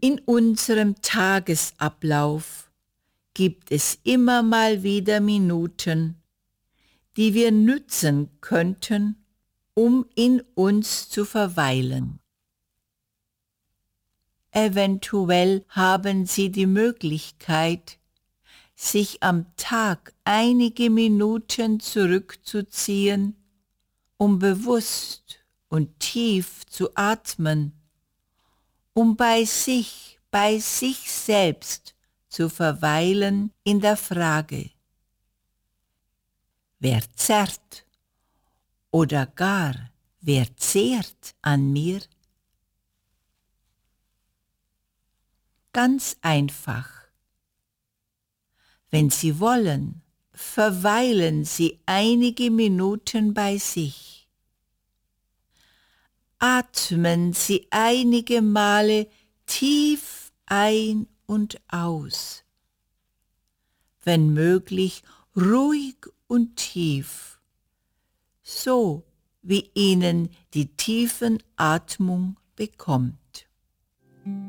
In unserem Tagesablauf gibt es immer mal wieder Minuten, die wir nützen könnten, um in uns zu verweilen. Eventuell haben Sie die Möglichkeit, sich am Tag einige Minuten zurückzuziehen, um bewusst und tief zu atmen, um bei sich selbst zu verweilen in der Frage: Wer zerrt oder gar wer zehrt an mir? Ganz einfach. Wenn Sie wollen, verweilen Sie einige Minuten bei sich. Atmen Sie einige Male tief ein und aus. Wenn möglich, ruhig und tief, so wie Ihnen die Tiefenatmung bekommt.